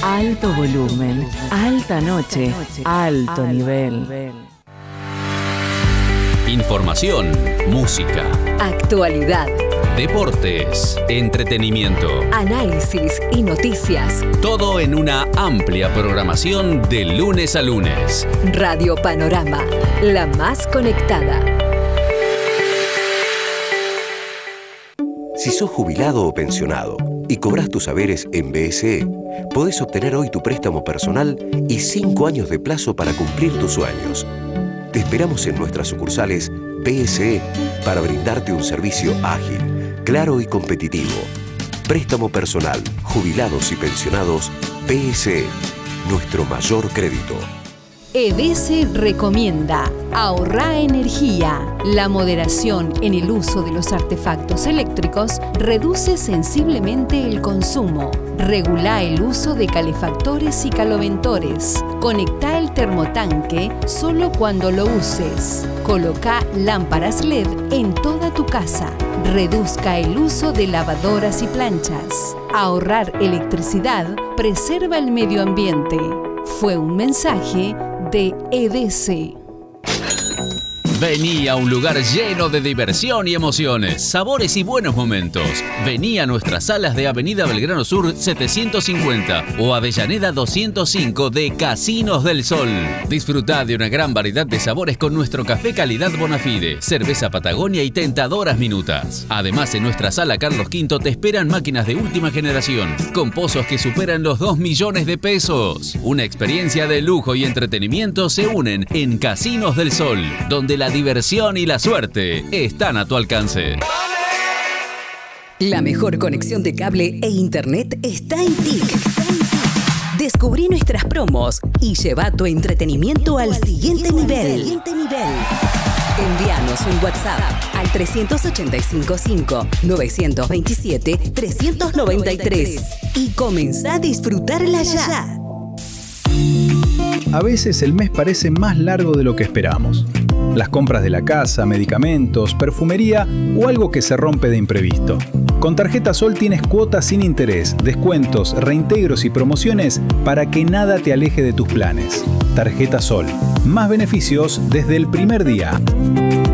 alto volumen, alta noche, alto nivel. Información, música, actualidad, deportes, entretenimiento, análisis y noticias. Todo en una amplia programación de lunes a lunes. Radio Panorama, la más conectada. Si sos jubilado o pensionado y cobras tus haberes en BSE, podés obtener hoy tu préstamo personal y 5 años de plazo para cumplir tus sueños. Te esperamos en nuestras sucursales BSE para brindarte un servicio ágil, claro y competitivo. Préstamo personal, jubilados y pensionados, BSE, nuestro mayor crédito. EDESE recomienda: ahorrar energía. La moderación en el uso de los artefactos eléctricos reduce sensiblemente el consumo. Regula el uso de calefactores y caloventores. Conecta el termotanque solo cuando lo uses. Coloca lámparas LED en toda tu casa. Reduzca el uso de lavadoras y planchas. Ahorrar electricidad preserva el medio ambiente. Fue un mensaje de EDESE. Vení a un lugar lleno de diversión y emociones, sabores y buenos momentos. Vení a nuestras salas de Avenida Belgrano Sur 750 o Avellaneda 205 de Casinos del Sol. Disfrutá de una gran variedad de sabores con nuestro café calidad Bonafide, cerveza Patagonia y tentadoras minutas. Además, en nuestra sala Carlos V te esperan máquinas de última generación, con pozos que superan los 2 millones de pesos. Una experiencia de lujo y entretenimiento se unen en Casinos del Sol, donde la diversión y la suerte están a tu alcance. La mejor conexión de cable e internet está en TIC. Descubrí nuestras promos y lleva tu entretenimiento al siguiente nivel. Envíanos un WhatsApp al 385-5 927-393 y comenzá a disfrutarla ya. A veces el mes parece más largo de lo que esperamos. Las compras de la casa, medicamentos, perfumería o algo que se rompe de imprevisto. Con Tarjeta Sol tienes cuotas sin interés, descuentos, reintegros y promociones para que nada te aleje de tus planes. Tarjeta Sol. Más beneficios desde el primer día.